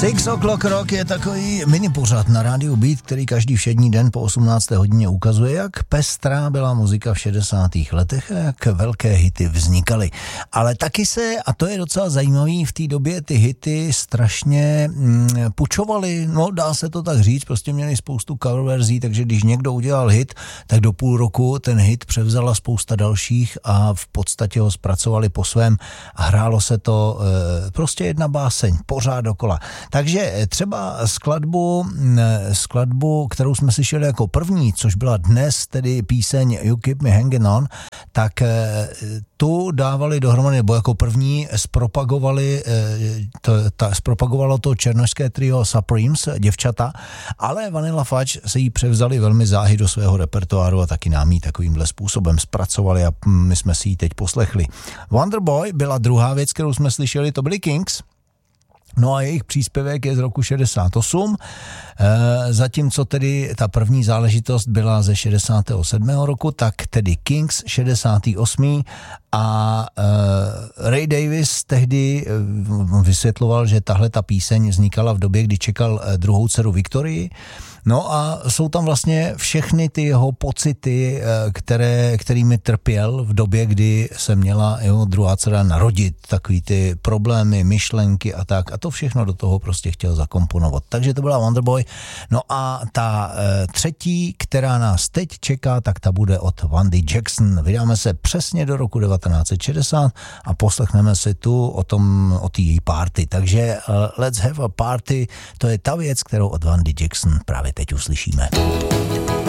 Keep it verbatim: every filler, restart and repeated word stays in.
Six O'Clock Rock je takový mini pořad na rádiu Beat, který každý všední den po osmnácté hodině ukazuje, jak pestrá byla muzika v šedesátých letech a jak velké hity vznikaly. Ale taky se, a to je docela zajímavý, v té době ty hity strašně mm, pučovaly, no dá se to tak říct, prostě měli spoustu cover verzí, takže když někdo udělal hit, tak do půl roku ten hit převzala spousta dalších a v podstatě ho zpracovali po svém a hrálo se to e, prostě jedna báseň, pořád dokola. Takže třeba skladbu, skladbu, kterou jsme slyšeli jako první, což byla dnes tedy píseň You Keep Me Hanging On, tak tu dávali dohromady, nebo jako první zpropagovali, to, ta, zpropagovalo to černošské trio Supremes, děvčata, ale Vanilla Fudge se jí převzali velmi záhy do svého repertoáru a taky nám ji takovýmhle způsobem zpracovali a my jsme si ji teď poslechli. Wonderboy byla druhá věc, kterou jsme slyšeli, to byli Kings. No a jejich příspěvek je z roku šedesát osm, e, zatímco tedy ta první záležitost byla ze šedesátého sedmého roku, tak tedy Kings šedesátý osmý a e, Ray Davies tehdy vysvětloval, že tahle ta píseň vznikala v době, kdy čekal druhou dceru Viktorii. No a jsou tam vlastně všechny ty jeho pocity, které, kterými trpěl v době, kdy se měla jeho druhá dcera narodit, takový ty problémy, myšlenky a tak. A to všechno do toho prostě chtěl zakomponovat. Takže to byla Wonderboy. No a ta e, třetí, která nás teď čeká, tak ta bude od Wandy Jackson. Vydáme se přesně do roku devatenáct set šedesát a poslechneme si tu o tom, o té její party. Takže uh, Let's Have a Party, to je ta věc, kterou od Wandy Jackson právě teď uslyšíme.